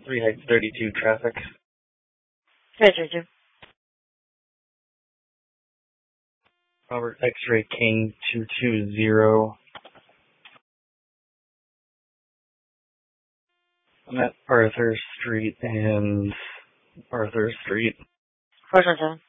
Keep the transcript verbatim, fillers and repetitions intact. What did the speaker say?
three Heights thirty-two traffic. Roger, Roger. Robert X-Ray King two two zero. I'm at Arthur Street and Arthur Street. four seven seven.